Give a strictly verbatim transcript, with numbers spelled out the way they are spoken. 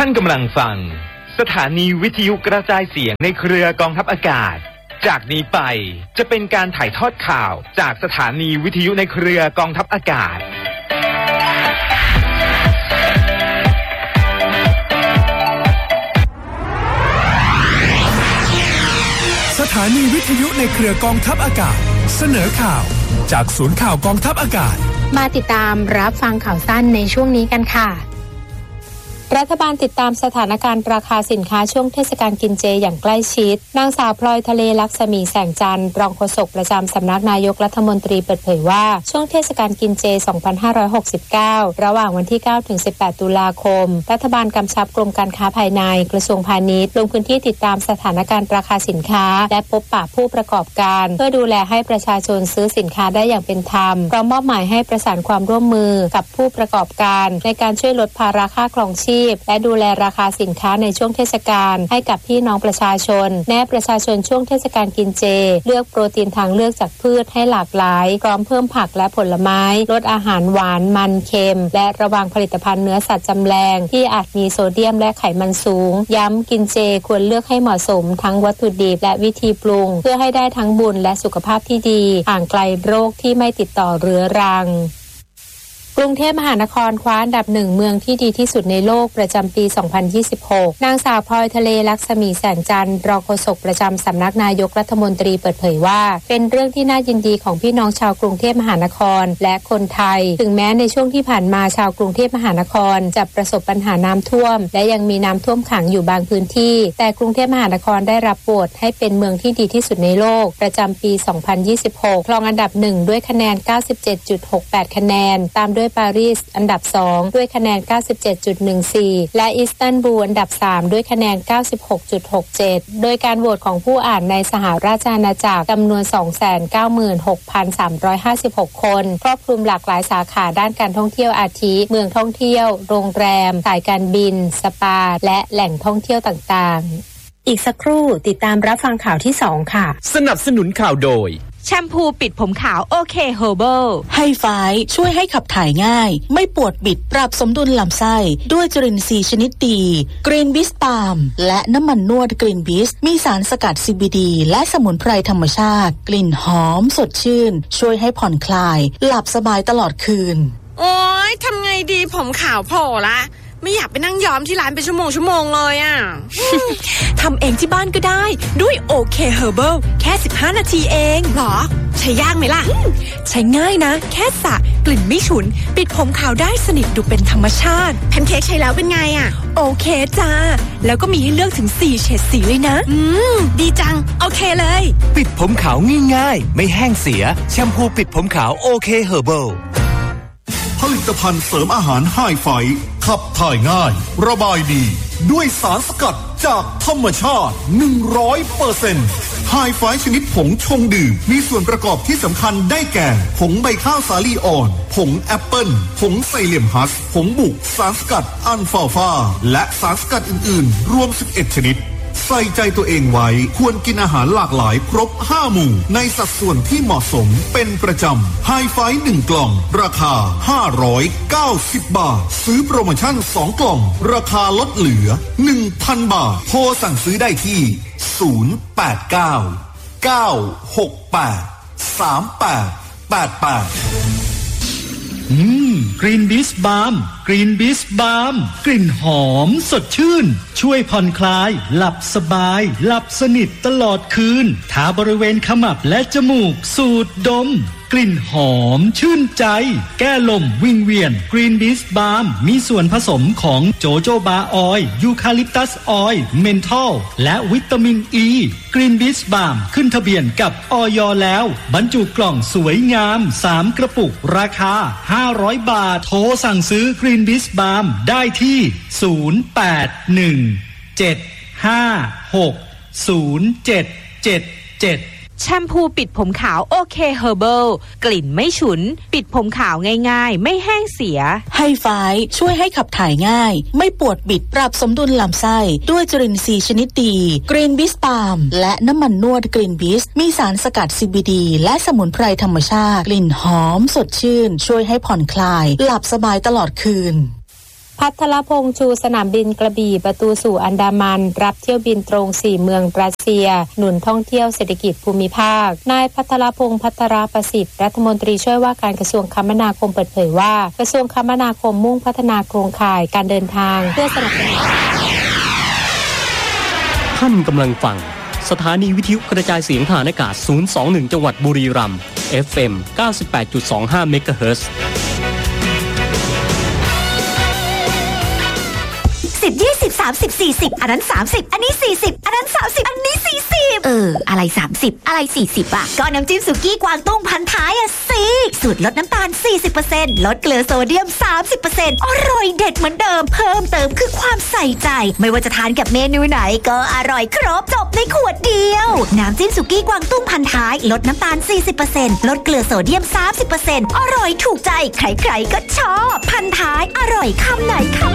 ท่านกำลังฟังสถานีวิทยุกระจายเสียงในเครือกองทัพอากาศจากนี้ไปจะเป็นการถ่ายทอดข่าวจากสถานีวิทยุในเครือกองทัพอากาศสถานีวิทยุในเครือกองทัพอากาศเสนอข่าวจากศูนย์ข่าวกองทัพอากาศมาติดตามรับฟังข่าวสั้นในช่วงนี้กันค่ะรัฐบาลติดตามสถานการณ์ราคาสินค้าช่วงเทศกาลกินเจอย่างใกล้ชิดนางสาวพลอยทะเลลักษมีแสงจันทร์รองโฆษกประจำสำนักนายกรัฐมนตรีเปิดเผยว่าช่วงเทศกาลกินเจ สองพันห้าร้อยหกสิบเก้า ระหว่างวันที่ เก้าถึงสิบแปด ตุลาคมรัฐบาลกำชับกรมการค้าภายในกระทรวงพาณิชย์ลงพื้นที่ติดตามสถานการณ์ราคาสินค้าและพบปะผู้ประกอบการเพื่อดูแลให้ประชาชนซื้อสินค้าได้อย่างเป็นธรรมพร้อมมอบหมายให้ประสานความร่วมมือกับผู้ประกอบการในการช่วยลดภาระค่าครองชีพและดูแลราคาสินค้าในช่วงเทศกาลให้กับพี่น้องประชาชนแนะประชาชนช่วงเทศกาลกินเจเลือกโปรตีนทางเลือกจากพืชให้หลากหลายพร้อมเพิ่มผักและผลไม้ลดอาหารหวานมันเค็มและระวังผลิตภัณฑ์เนื้อสัตว์จำแรงที่อาจมีโซเดียมและไขมันสูงย้ำกินเจควรเลือกให้เหมาะสมทั้งวัตถุดิบและวิธีปรุงเพื่อให้ได้ทั้งบุญและสุขภาพที่ดีห่างไกลโรคที่ไม่ติดต่อเรื้อรังกรุงเทพมหานครคว้าอันดับหนึ่งเมืองที่ดีที่สุดในโลกประจำปี สองพันยี่สิบหก นางสาวพลอยทะเลลักษมีแสงจันทร์รองโฆษกประจำสำนักนายกรัฐมนตรีเปิดเผยว่าเป็นเรื่องที่น่ายินดีของพี่น้องชาวกรุงเทพมหานครและคนไทยถึงแม้ในช่วงที่ผ่านมาชาวกรุงเทพมหานครจะประสบปัญหาน้ำท่วมและยังมีน้ำท่วมขังอยู่บางพื้นที่แต่กรุงเทพมหานครได้รับโหวตให้เป็นเมืองที่ดีที่สุดในโลกประจำปี สองพันยี่สิบหก ครองอันดับหนึ่งด้วยคะแนน เก้าสิบเจ็ดจุดหกแปด คะแนนตามด้วยปารีสอันดับสองด้วยคะแนน เก้าสิบเจ็ดจุดหนึ่งสี่ และอิสตันบูลอันดับสามด้วยคะแนน เก้าสิบหกจุดหกเจ็ด โดยการโหวตของผู้อ่านในสหราชอาณาจักรจำนวน สองแสนเก้าหมื่นหกพันสามร้อยห้าสิบหก คนครอบคลุมหลากหลายสาขาด้านการท่องเที่ยวอาทิเมืองท่องเที่ยวโรงแรมสายการบินสปาและแหล่งท่องเที่ยวต่างๆอีกสักครู่ติดตามรับฟังข่าวที่สองค่ะสนับสนุนข่าวโดยแชมพูปิดผมขาวโอเคเฮอร์เบิลไฮไฟว์ช่วยให้ขับถ่ายง่ายไม่ปวดบิดปรับสมดุลลำไส้ด้วยจุลินทรีย์ชนิดดีกรีนบิสปาล์มและน้ำมันนวดกรีนบิสมีสารสกัด ซี บี ดี และสมุนไพรธรรมชาติกลิ่นหอมสดชื่นช่วยให้ผ่อนคลายหลับสบายตลอดคืนโอ๊ยทำไงดีผมขาวโผล่ละไม่อยากไปนั่งย้อมที่ร้านเป็นชั่วโมงชั่วโมงเลยอ่ะทำเองที่บ้านก็ได้ด้วยโอเคเฮอร์เบิลแค่สิบห้านาทีเองหรอใช้ยากไหมล่ะใช้ง่ายนะแค่สระกลิ่นไม่ฉุนปิดผมขาวได้สนิทดูเป็นธรรมชาติแพนเค้กใช้แล้วเป็นไงอ่ะโอเคจ้าแล้วก็มีให้เลือกถึงสี่เฉดสีเลยนะอืมดีจังโอเคเลยปิดผมขาวง่ายๆไม่แห้งเสียแชมพูปิดผมขาวโอเคเฮอร์เบิลผลิตภัณฑ์เสริมอาหารไฮไฟว์ขับถ่ายง่ายระบายดีด้วยสารสกัดจากธรรมชาติ หนึ่งร้อยเปอร์เซ็นต์ ไฮไฟว์ชนิดผงชงดื่มมีส่วนประกอบที่สำคัญได้แก่ผงใบข้าวสาลีอ่อนผงแอปเปิ้ลผงไซเลมฮัสผงบุกสารสกัดอัลฟาฟาและสารสกัดอื่นๆรวมสิบเอ็ดชนิดใส่ใจตัวเองไว้ควรกินอาหารหลากหลายครบห้าหมู่ในสัดส่วนที่เหมาะสมเป็นประจำไฮไฟว์หนึ่งกล่องราคาห้าร้อยเก้าสิบบาทซื้อโปรโมชั่นสองกล่องราคาลดเหลือ หนึ่งพัน บาทโทรสั่งซื้อได้ที่ศูนย์ แปด เก้า เก้า หก แปด สาม แปด แปด แปดอืมกรีนบิสบาล์มกรีนบิสบาล์มกลิ่นหอมสดชื่นช่วยผ่อนคลายหลับสบายหลับสนิทตลอดคืนทาบริเวณขมับและจมูกสูดดมกลิ่นหอมชื่นใจแก้ลมวิงเวียนกรีนบิสบาล์มมีส่วนผสมของโจโจบาออยล์ยูคาลิปตัสออยล์เมนทอลและวิตามินอ e. ีกรีนบิสบาล์มขึ้นทะเบียนกับอย.แล้วบรรจุกล่องสวยงามสามกระปุกราคาห้าร้อยบาทโทรสั่งซื้อกรีนบิสบาล์มได้ที่ศูนย์ แปด หนึ่ง เจ็ด ห้า หก ศูนย์ เจ็ด เจ็ด เจ็ดแชมพูปิดผมขาวโอเคเฮอร์เบิลกลิ่นไม่ฉุนปิดผมขาวง่ายๆไม่แห้งเสียไฮไฟว์ช่วยให้ขับถ่ายง่ายไม่ปวดบิดปรับสมดุลลำไส้ด้วยจุลินทรีย์ชนิดดีกรีนบิสปาล์มและน้ำมันนวดกรีนบิสมีสารสกัด ซี บี ดี และสมุนไพรธรรมชาติกลิ่นหอมสดชื่นช่วยให้ผ่อนคลายหลับสบายตลอดคืนผพัทรพงษ์ชูสนามบินกระบี่ประตูสู่อันดามันรับเที่ยวบินตรงสี่เมืองรัสเซียหนุนท่องเที่ยวเศรษฐกิจภูมิภาคนายพัทรพงษ์พัทรประสิทธิ์รัฐมนตรีช่วยว่าการกระทรวงคมนาคมเปิดเผยว่ากระทรวงคมนาคมมุ่งพัฒนาโครงข่ายการเดินทางเพื่อสนับสนุนท่านกำลังฟังสถานีวิทยุกระจายเสียงทางอากาศศูนย์ สอง หนึ่ง จังหวัดบุรีรัมย์ เอฟ เอ็ม เก้าสิบแปดจุดสองห้า เมกะเฮิรตซ์สิบ ยี่สิบ สามสิบ สี่สิบอันนั้นสามสิบอันนี้สี่สิบอันนั้นสามสิบอันนี้สี่สิบเอออะไรสามสิบอะไรสี่สิบอ่ะก็น้ำจิ้มสุกี้กวางตุ้งพันท้ายอ่ะสิสูตรลดน้ำตาล สี่สิบเปอร์เซ็นต์ ลดเกลือโซเดียม สามสิบเปอร์เซ็นต์ อร่อยเด็ดเหมือนเดิมเพิ่มเติมคือความใส่ใจไม่ว่าจะทานกับเมนูไหนก็อร่อยครบจบในขวดเดียวน้ำจิ้มสุกี้กวางตุ้งพันท้ายลดน้ำตาล สี่สิบเปอร์เซ็นต์ ลดเกลือโซเดียม สามสิบเปอร์เซ็นต์ อร่อยถูกใจใครๆก็ชอบพันท้ายอร่อยคำไหนคำ